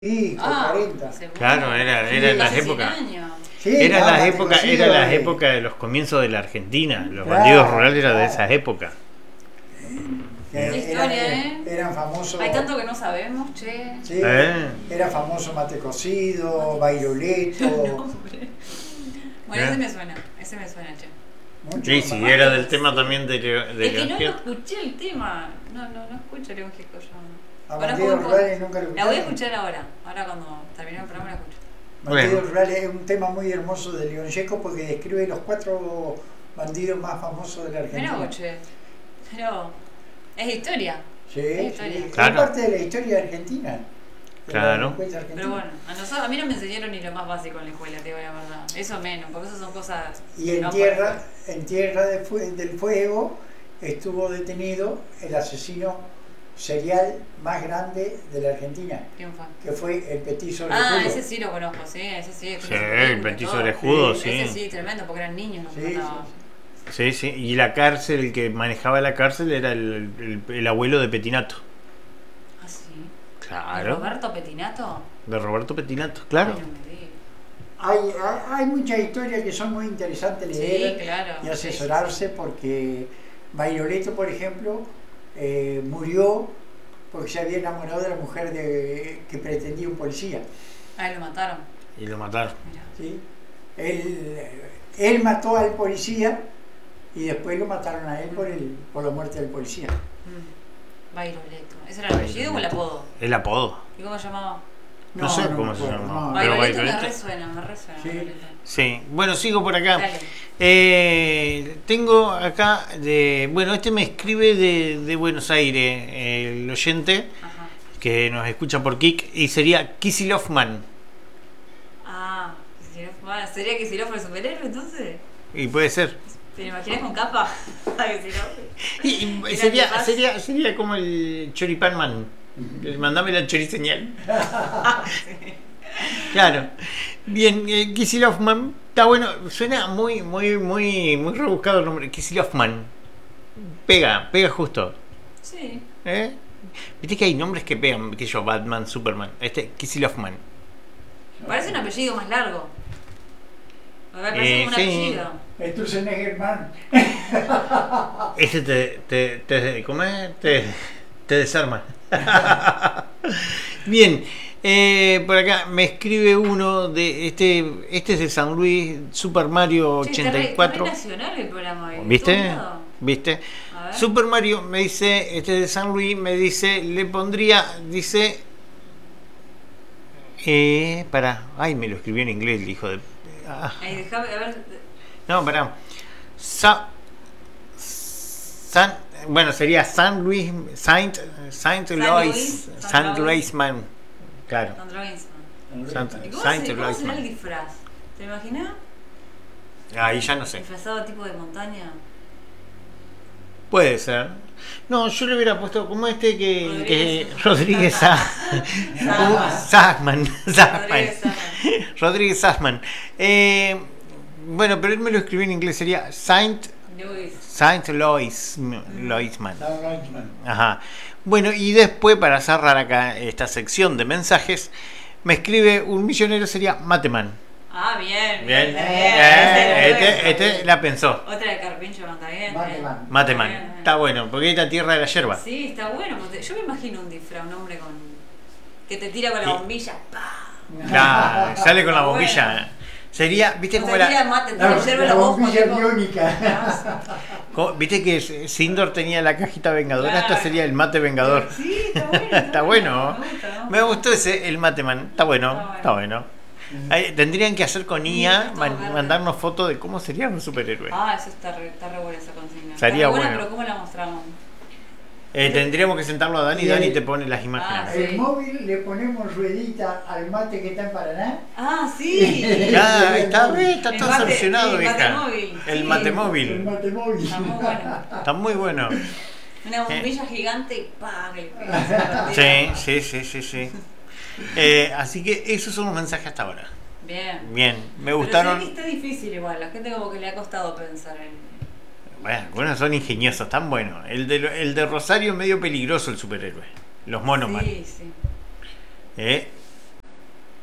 Sí, con 40. Claro, era en las épocas. Sí, Era no, las Mate épocas, Cocido, era las épocas de los comienzos de la Argentina. Los Claro, bandidos rurales eran de claro. esas épocas. que Qué historia, eran famosos. Hay tanto que no sabemos, che. Sí, ¿Eh? era famoso Mate Cocido, Bairoleto. Bueno, ¿Eh? ese me suena, che. Mucho Sí, sí, más. era del tema también de Es que no León lo Gieco. escuché el tema. No escucho León Gieco yo. A Conozco Bandidos un poco. Rurales nunca lo La voy a escucharon. escuchar ahora. Ahora cuando termine el programa la escucho. Bandidos Bueno. Rurales es un tema muy hermoso de León Gieco porque describe los 4 bandidos más famosos de la Mirá Argentina. vos, che. Pero es historia. Sí, Es historia. sí, Claro. es parte de la historia argentina. de la Claro. delincuencia argentina. Pero bueno, a mí no me enseñaron ni lo más básico en la escuela, te digo la verdad. Eso menos, porque esas son cosas. Y en no tierra del Fuego estuvo detenido el asesino serial más grande de la Argentina, ¿Quién fue? que fue el petiso Ah, Orejudo. ese sí lo conozco, sí, ese sí. Sí, el petiso orejudo, sí. Ese sí, tremendo, porque eran niños los que Sí, mataban. Sí, sí. Y la cárcel, el que manejaba la cárcel era el abuelo de Petinato. Ah, sí. ¿Y Claro. Roberto Petinato? De Roberto Petinato, claro. Ay, no me digas. Hay muchas historias que son muy interesantes leer Sí, claro. y asesorarse porque Bairoleto, por ejemplo, murió porque se había enamorado de la mujer que pretendía un policía. Ah, lo mataron. Y lo mataron. Mira. ¿Sí? Él mató al policía y después lo mataron a él por la muerte del policía. Bairoleto. ¿Ese era el apellido o el apodo? El apodo. ¿Y cómo se llamaba? No sé cómo me se acuerdo, llama. no. Pero Bairoleto me Bairoleto. resuena, Sí. Bairoleto. Sí. Bueno, sigo por acá. Dale. Tengo acá bueno, este me escribe de Buenos Aires, el oyente Ajá. que nos escucha por Kik, y sería Kicillof-Man. Ah, Kicillof. ¿Sería Kicillof el superhéroe entonces? Y puede ser. ¿Te lo imaginas con capa? Kicillof. Y Era sería, capaz. sería como el Choripan Man. Mandame la choriseñal. Claro. Bien, Kicillof-Man. Está bueno, suena muy rebuscado el nombre. Kicillof-Man. Pega justo. Sí. ¿Eh? Viste que hay nombres que pegan, que yo, Batman, Superman. Kicillof-Man. Parece un apellido más largo. Me parece como un sí. apellido. Sturzenegger-Mann. Ese ¿cómo es? Te desarma. Bien, por acá me escribe uno de este es de San Luis, Super Mario Che, 84. está re nacional el programa hoy. ¿Viste? ¿De todos lados? ¿Viste? A ver. Super Mario me dice, este de San Luis, me dice, le pondría, dice, ay, me lo escribió en inglés el hijo de... Ahí, déjame, a ver. No, pará. Bueno, sería Saint Louis, Saint Louis, Saint Louis Man. Claro. Sandra Winsman. Saint ¿Y cómo, Saint cómo Louis será el Man. disfraz? ¿Te imaginas? Ahí ya no sé. Disfrazado tipo de montaña. Puede ser. No, yo le hubiera puesto como que Rodríguez. Sassman. Rodríguez Sassman. Rodríguez Sassman. Bueno, pero él me lo escribió en inglés, sería Saint Louis Man. Ajá. Bueno, y después, para cerrar acá esta sección de mensajes, me escribe un millonero, sería Mateman. Ah, bien. Bien. Este Este la pensó. Otra de Carpincho está bien. Mateman. Mateman. Bien. Está bueno, porque es la tierra de la yerba. Sí, está bueno. Yo me imagino un disfraz, un hombre con que te tira con la bombilla. ¡Pah! Claro, sale con la Está bombilla. bueno. Sería, ¿viste O cómo sea, tira era? mate, te La hierve la voz. bombilla tipo- biónica. ¿Viste que Sindor tenía la cajita vengadora? Claro. Esta sería el mate vengador. Sí, está bueno. Está bueno. Me gusta. Me gustó ese, el Mateman. Está bueno, está bueno. Tendrían que hacer con IA, todo verde. mandarnos fotos de cómo sería un superhéroe. Ah, eso está re buena esa consigna. Estaría Está re buena, bueno. pero ¿cómo la mostramos? Tendríamos que sentarlo a Dani y Dani te pone las imágenes. Ah, sí. El móvil le ponemos ruedita al mate que está en Paraná. Ah, sí. Ya, está El todo mate- solucionado, el vieja. matemóvil, El sí. matemóvil. El mate móvil. Está muy bueno. Está muy bueno. Una bombilla gigante y ¡pam! Que le pega. Sí. Así que esos son los mensajes hasta ahora. Bien. Bien, me Pero gustaron. sé que está difícil igual. La gente como que le ha costado pensar en... Bueno, algunos son ingeniosos, tan buenos. El de Rosario es medio peligroso el superhéroe. Los Monoman. Sí, sí.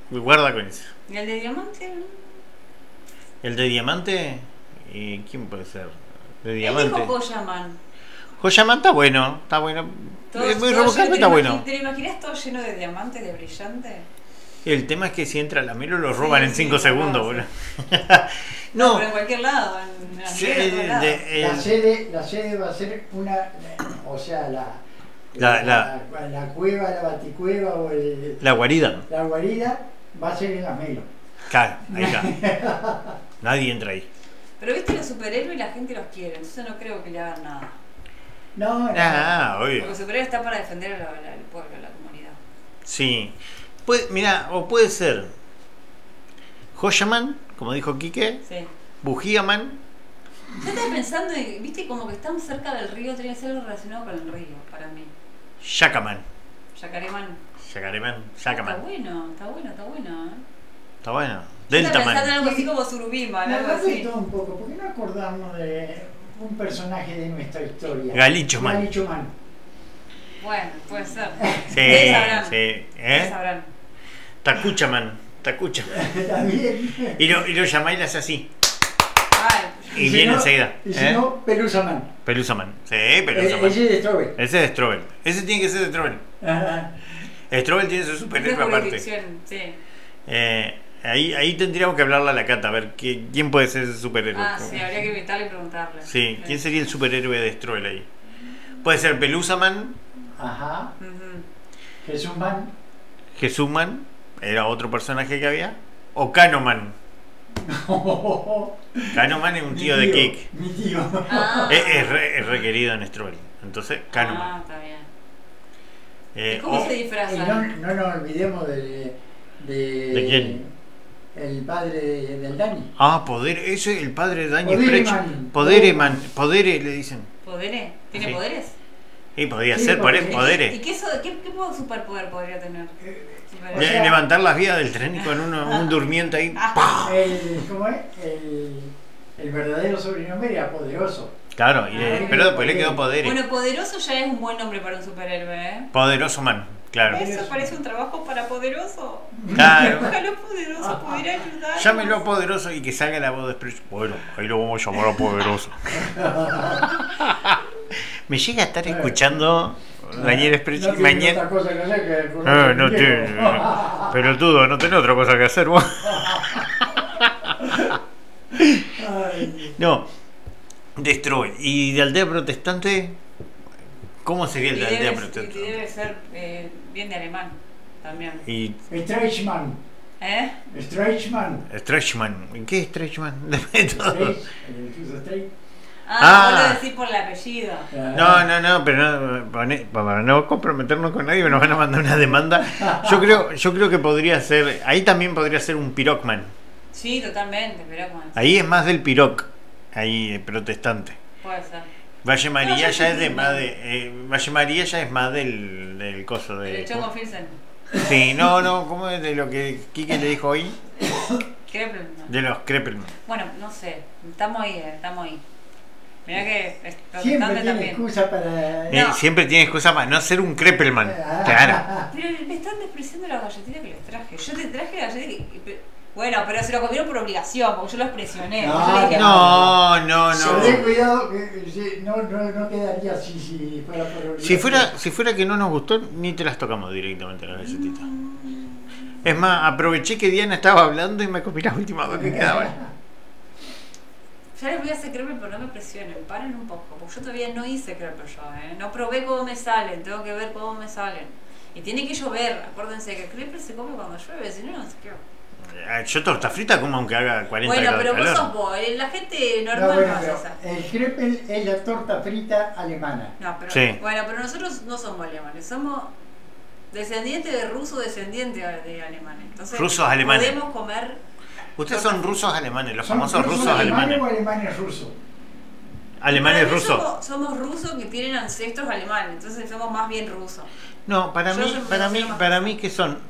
Guarda con eso. ¿Y el de diamante? ¿El de diamante? ¿Quién puede ser? De Él diamante. dijo Joyaman. Joyaman está bueno, está bueno. Todo- Es muy todo rebuscado, lleno- está bueno. ¿Te lo imaginas todo lleno de diamantes, de brillante? El tema es que si entra la Melo lo Sí, roban en sí, 5 segundos, sí. boludo. No, No, pero en cualquier lado. En sí, todos lados. La sede va a ser una, o sea, la cueva, la baticueva o la guarida. la guarida va a ser en la Melo. Claro, ahí está. Nadie entra ahí. Pero viste, los superhéroes la gente los quiere, entonces no creo que le hagan nada. No, Obvio. Porque el superhéroe está para defender al pueblo, a la comunidad. Sí. Mira, o puede ser Joyaman, como dijo Quique, Sí. Bujíaman. Yo estaba pensando, viste, como que estamos cerca del río, tiene que ser algo relacionado con el río, para mí. Yacaman. Yacaremán. Yacareman. Está Yacaman. bueno, está bueno, está bueno. Está bueno. Yo estaba pensando en Deltaman. algo así como Surubima, Me algo acuerdo de así. todo un poco, ¿por qué no acordamos de un personaje de nuestra historia? Galichoman. Galichoman. Bueno, puede ser. Sí, Ustedes sabrán. sí. Ustedes sabrán. Tacuchaman. Tacucha. También. Y lo llamáis así. Ay, Y si viene no- enseguida. Y si no, Pelusaman. Pelusaman. Sí, Pelusaman. Ese es de Strobel. Ese es Strobel. Ese tiene que ser de Strobel. Ajá. Strobel tiene su es superhéroe aparte. jurisdicción, sí. Ahí tendríamos que hablarle a la Cata a ver quién puede ser ese superhéroe. Ah, sí, habría que invitarle y preguntarle. Sí, ¿quién sería el superhéroe de Strobel ahí? Puede ser Pelusaman, Ajá. Ujú. Jesúsman. Jesuman, era otro personaje que había, o Canoman. Canoman es un tío de Kick. Mi tío. Ah. Es requerido en Strobel. Entonces, Canoman. Ah, está bien. Eh, ¿Y cómo o- se Y disfrazan? no nos olvidemos ¿De quién? El padre del Dani. Poder, ese es el padre de Dani Podereman. Sprech. Podereman, Podere le dicen. ¿Poderes? ¿Tiene Sí. poderes? Y podría Sí, ser porque- ¿Y Podere. qué superpoder podría tener? O sea- Levantar las vías del tren y con un durmiente ahí. ¡pah! ¿Cómo es? El verdadero sobrenombre era Poderoso. Claro, Ah. pero después le quedó Podere. Bueno, poderoso ya es un buen nombre para un superhéroe, ¿eh? Poderoso man, claro. Eso parece un trabajo para poderoso. Claro. Ojalá poderoso pudiera ayudar. Llámelo a Poderoso y que salga la voz de Sprech. Bueno, ahí lo vamos a llamar a Poderoso. Me llega a estar escuchando Daniel Sprech No tiene mañana. otra cosa que hacer que No tiene. Pelotudo, no tenés otra cosa que hacer vos. Ay, No. Destroy. ¿Y de aldea protestante? ¿Cómo sería el de aldea Y protestante? debe ser bien de alemán también. Y Streichman. ¿Eh? Streichman. Stretchman. ¿Qué es Stretchman? Depende de todo. Streich, el que usa Streich. Ah, vos lo decís por el apellido. No, pero para no comprometernos con nadie nos van a mandar una demanda. Yo creo que podría ser, ahí también podría ser un pirocman. Sí, totalmente, pero como Ahí es más del piroc, ahí protestante. puede ser. Valle María No, yo ya es sí de sí, más no. de Valle María ya es más del coso El de Chongo Filsen. sí, no, ¿cómo es de lo que Quique le dijo hoy? Crepel, no. De los Krepelman. Bueno, no sé. Estamos ahí, estamos ahí. Mirá que es Siempre protestante tiene también. excusa para. No. Siempre tiene excusa para no ser un Krepelman. Claro. Pero me están despreciando la galletita que les traje. Yo te traje galletita bueno, pero se lo comieron por obligación, porque yo los presioné. No, Yo le dije, No. Ten cuidado que no quedaría así si fuera por obligación. Si fuera que no nos gustó, ni te las tocamos directamente las galletitas. Es más, aproveché que Diana estaba hablando y me copié las últimas dos que quedaban. Ya les voy a hacer crepe, pero no me presionen, paren un poco, porque yo todavía no hice crepe yo, no probé cómo me salen, tengo que ver cómo me salen. Y tiene que llover, acuérdense que el crepe se come cuando llueve, si no, no sé qué. Yo torta frita como aunque haga 40 Bueno, grados de pero vos calor. sos vos, la gente No, normal no, bueno, hace pero esa. el Krepel es la torta frita alemana. No, pero, Sí. bueno, pero nosotros no somos alemanes, somos descendientes de ruso, descendientes de alemanes. Entonces, Rusos alemanes. podemos comer. Ustedes son rusos alemanes, los ¿Son famosos rusos alemanes alemanes. o alemanes rusos? Alemanes Para mí somos rusos que tienen ancestros alemanes, entonces somos más bien rusos. No, para Yo mí, siempre para considero mí, más para ruso. mí que son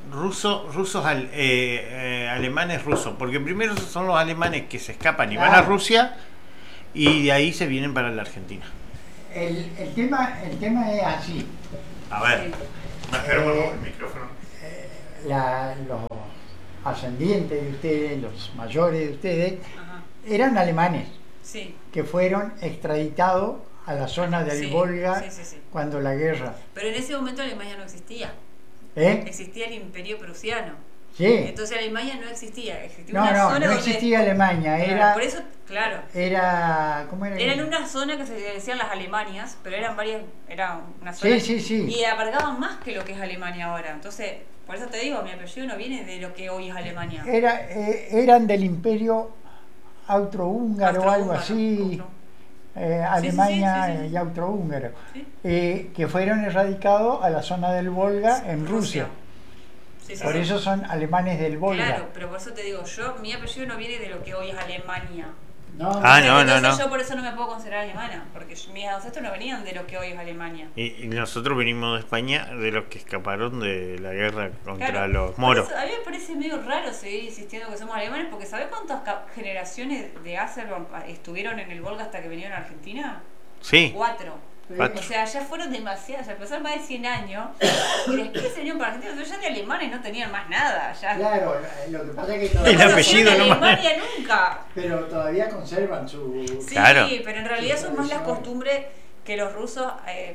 alemanes rusos, porque primero son los alemanes que se escapan y van a Claro. Rusia y de ahí se vienen para la Argentina. El tema es así. A ver, Sí. me acerco el micrófono. La- los, ascendientes de ustedes, los mayores de ustedes, Ajá. eran alemanes Sí. que fueron extraditados a la zona del Sí, Volga sí. cuando la guerra. Pero en ese momento Alemania no existía. ¿Eh? Existía el Imperio Prusiano. Sí. Entonces Alemania no existía. Existía No, una no, zona no donde... existía Alemania, Claro, era... por eso, claro. ¿Cómo era? Era en una zona que se decían las Alemanias, pero eran varias, era una zona. Sí. Y abarcaban más que lo que es Alemania ahora. Entonces, por eso te digo, mi apellido no viene de lo que hoy es Alemania. Eran del Imperio Austrohúngaro o algo así, Alemania sí. y Austrohúngaro, Sí. que fueron erradicados a la zona del Volga en Rusia. Sí, Por eso son alemanes del Volga. Claro, pero por eso te digo, mi apellido no viene de lo que hoy es Alemania. No, Entonces yo por eso no me puedo considerar alemana, porque mis ancestros no venían de lo que hoy es Alemania. Y nosotros venimos de España, de los que escaparon de la guerra contra Claro, los moros. por eso, a mí me parece medio raro seguir insistiendo que somos alemanes, porque ¿sabés cuántas generaciones de Azerbaiyán estuvieron en el Volga hasta que vinieron a Argentina? Sí. 4. Cuatro. O sea, ya fueron demasiadas, ya pasaron más de 100 años y después se vinieron para Argentina, entonces ya de alemanes no tenían más nada. Ya. Claro, lo que pasa es que El todavía, apellido de nomás. Alemania nunca. pero todavía conservan su... Sí, Claro. pero en realidad son más las tradición. costumbres que los rusos,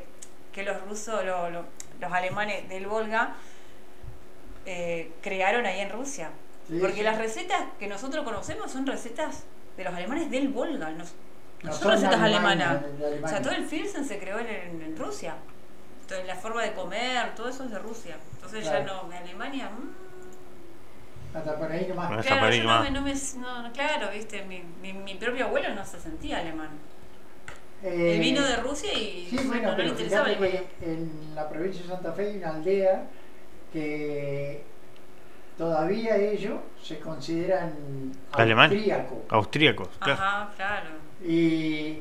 los alemanes del Volga crearon ahí en Rusia. Sí, Porque sí. las recetas que nosotros conocemos son recetas de los alemanes del Volga, no No son son recetas alemanas, alemanas. de Alemania. O sea, todo el Pilsen se creó en Rusia. Entonces, la forma de comer, todo eso es de Rusia. Entonces ya Claro. no, de Alemania... Hasta por ahí nomás. Bueno, Claro, Zapatero yo más. claro, viste, mi propio abuelo no se sentía alemán. Eh, Él vino de Rusia y Sí, bueno, no le pero interesaba fíjate Alemania. que en la provincia de Santa Fe hay una aldea que todavía ellos se consideran Alemán. austríacos Austríacos, claro. Ajá, claro. y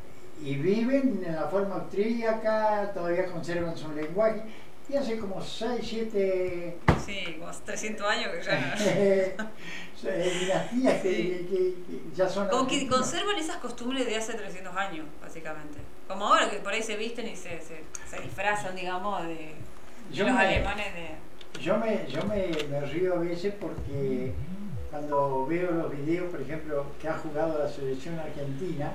viven en la forma austríaca, todavía conservan su lenguaje y hace como 6, 7 Sí, como hace 300 años que ya no. dinastías que ya son Como que argentinas. conservan esas costumbres de hace 300 años, básicamente. Como ahora que por ahí se visten y se disfrazan, digamos, de Yo los me- alemanes de... Yo me río a veces porque cuando veo los videos, por ejemplo, que ha jugado la selección argentina,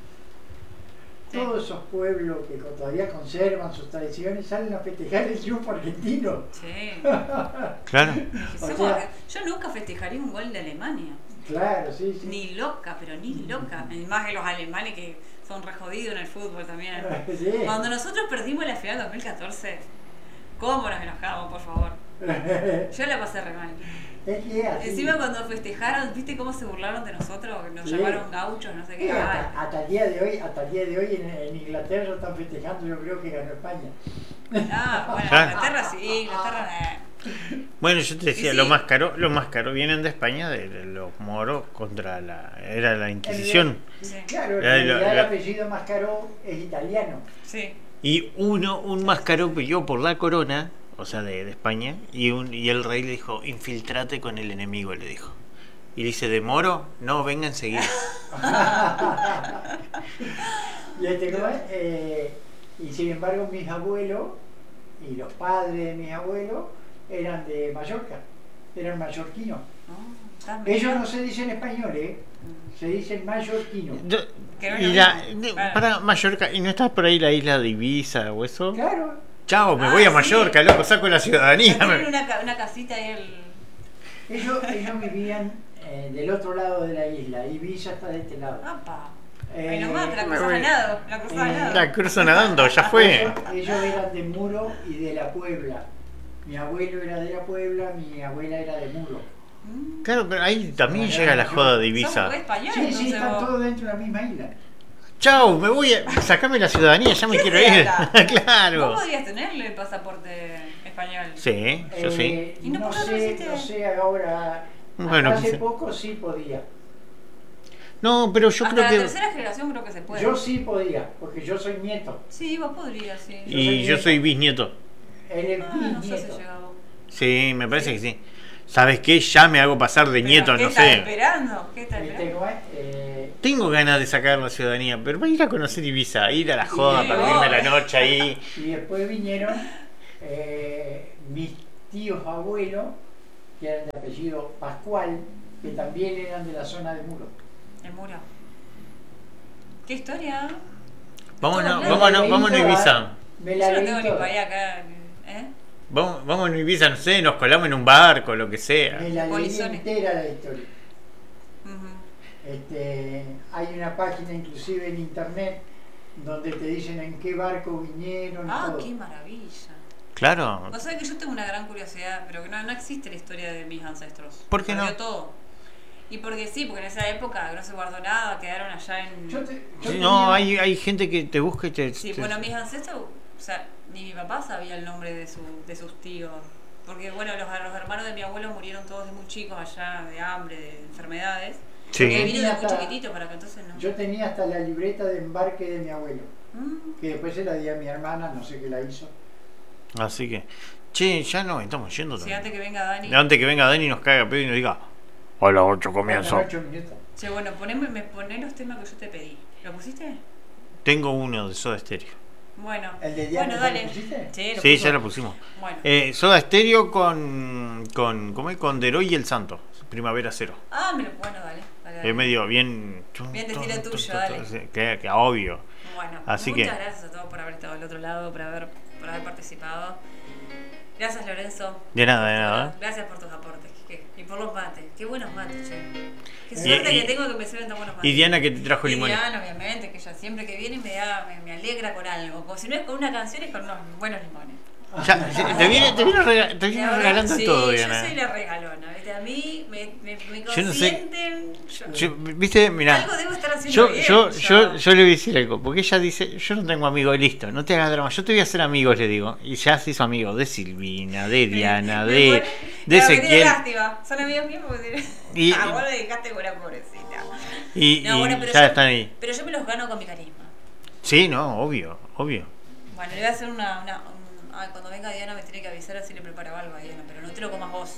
Sí. todos esos pueblos que todavía conservan sus tradiciones salen a festejar el triunfo argentino. Sí. Claro. O Somos- sea- yo nunca festejaría un gol de Alemania. Claro, sí, sí. Ni loca, pero ni loca. Y más que los alemanes que son re jodidos en el fútbol también. Sí. Cuando nosotros perdimos la final 2014, ¿cómo nos enojamos, por favor? Yo la pasé re mal. Es que así. Encima cuando festejaron, ¿viste cómo se burlaron de nosotros? Que nos Sí. llamaron gauchos, no sé Sí, qué. Ay. hasta el día de hoy en Inglaterra están festejando, yo creo que ganó España. Ah, bueno, Claro. Inglaterra sí, Inglaterra Bueno, yo te decía, Y sí. lo más caro vienen de España, de los moros contra era la Inquisición. Sí. Claro, en La- realidad el la- apellido más caro es italiano. Sí. Y un más caro peleó por la corona, o sea, de España, y el rey le dijo, infiltrate con el enemigo, le dijo. Y le dice, ¿de moro? No, venga enseguida. Y sin embargo mis abuelos y los padres de mis abuelos eran de Mallorca, eran mallorquinos. No, estás Ellos medio- no se dicen españoles, se dicen mallorquinos. Que no es lo Y la, mismo, claro. para Mallorca, ¿y no estás por ahí la isla de Ibiza o eso? Claro, Chao, me Ah, voy a sí. Mallorca, loco, saco la ciudadanía. No tienen una casita ahí ellos vivían del otro lado de la isla, Ibiza está de este lado. ¡Apa! Eh, Ahí nomás, te la me cruzas voy. a nado. La cruzas a Eh, nado. La cruzo nadando, ya fue. Ellos eran de Muro y de la Puebla. Mi abuelo era de la Puebla, mi abuela era de Muro. Mm. Claro, pero ahí también llega la joda de Sos Ibiza. español, Sí, sí, entonces están vos. todos dentro de la misma isla. Chao, me voy a... Sacame la ciudadanía, ya me ¿Qué quiero haces ir. acá? Claro. Vos podrías tenerle el pasaporte español. Sí, yo sí. ¿Y no No por qué no lo sé, hiciste? no sé ahora. Bueno, Hasta hace pues, poco sí podía. No, pero yo Hasta creo la que... tercera generación creo que se puede. Yo sí podía, porque yo soy nieto. Sí, vos podrías, sí. Y yo soy bisnieto. Él es Ah, no sé si bisnieto. llegaba. Sí, me parece que sí. ¿Sabes qué? Ya me hago pasar de nieto, ¿Qué no estás sé. esperando? ¿Qué estás ¿Viste esperando? cómo es? Tengo ganas de sacar la ciudadanía, pero para ir a conocer Ibiza, ir a la joda, Sí, para irme a la noche ahí. Y después vinieron mis tíos abuelos, que eran de apellido Pascual, que también eran de la zona de Muro. El muro. ¿Qué historia? Vámonos a Ibiza. Me Yo la no leí tengo ni toda. país acá. ¿Eh? Vamos a Ibiza, no sé, nos colamos en un barco, lo que sea. Me la leí Polizones. entera la historia. Ujú. Hay una página inclusive en internet donde te dicen en qué barco vinieron y Ah, todo. qué maravilla. Claro. Vos sabés que yo tengo una gran curiosidad, pero que no existe la historia de mis ancestros. ¿Por qué no? Perdió todo. Y porque sí, porque en esa época no se guardó nada, quedaron allá en... Yo No, tenía- hay gente que te busca y te... Sí, bueno, mis ancestros, o sea, ni mi papá sabía el nombre de sus tíos. Porque, bueno, los hermanos de mi abuelo murieron todos de muy chicos allá, de hambre, de enfermedades. Sí. Y él vino de muy Hasta- chiquitito para acá, entonces no. Yo tenía hasta la libreta de embarque de mi abuelo, Mm. que después se la di a mi hermana, no sé qué la hizo. Así que... Che, ya nos estamos yendo Sí, también. antes que venga Dani. Antes que venga Dani nos caiga pedo y nos diga... Hola, 8 comienzo. Faltan 8 minutos. Che, bueno, poné los temas que yo te pedí. ¿Lo pusiste? Tengo uno de Soda Stereo. Bueno, ¿El de Diana bueno, ya lo dale. pusiste? Sí, Sí, puso. ya lo pusimos. Bueno. Soda Stereo ¿cómo es? Con Deroy y el Santo. Primavera Cero. Bueno, dale. Es medio bien... Bien de estilo tuyo, dale. Sí, que obvio. Bueno, Así muchas que- gracias a todos por haber estado del otro lado, por haber participado. Gracias, Lorenzo. De nada. Gracias por tus aportes. Y por los mates. Qué buenos mates, che. Qué Y- suerte y- que tengo que me sirven tan buenos mates. Y Diana que te trajo Y limones. Diana, obviamente, que ella siempre que viene me alegra con algo. Como si no es con una canción, es con unos buenos limones. Te viene Y ahora, regalando sí, todo, yo Diana. soy la regalona, ¿viste? A mí me Yo no sé- consienten. ¿Viste? Mirá. Algo debo estar haciendo bien. Yo le voy a decir algo, porque ella dice, yo no tengo amigos, listo, no te hagas drama, yo te voy a hacer amigos, le digo, y ya se hizo amigo de Silvina, de Diana, de Ezequiel, lástima. Son amigos míos porque... Y- vos le dejaste buena pobrecita. y No, bueno, pero ya yo- están ahí. Pero yo me los gano con mi carisma. Sí, no, obvio. Bueno, le voy a hacer cuando venga Diana me tiene que avisar así le preparo algo a Diana, pero no te lo comas vos.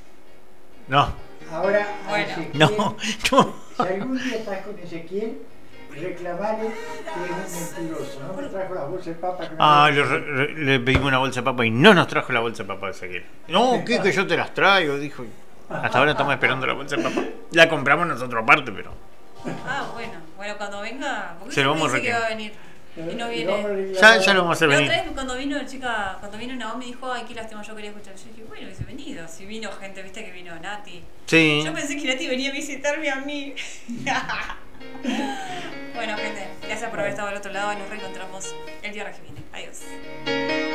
No, Ahora, a Bueno. Ezequiel, no. si algún día estás con Ezequiel, reclamale que es un mentiroso. No me trajo la bolsa de papa. Que me Le pedimos una bolsa de papa y no nos trajo la bolsa de papa de Ezequiel. No, ¿qué? Que yo te las traigo, dijo. Hasta ahora estamos esperando la bolsa de papa. La compramos nosotros aparte, pero... Bueno, cuando venga, porque Se lo siempre vamos a dice que va a reclamar. venir y no viene. Ya lo vamos a hacer La venir. otra vez cuando vino Naomi dijo, ay, qué lástima, yo quería escuchar. Yo dije, bueno, hubiese venido. Si vino gente, viste que vino Nati. Sí. Yo pensé que Nati venía a visitarme a mí. Bueno, gente, gracias por haber estado al otro lado y nos reencontramos el viernes que viene. Adiós.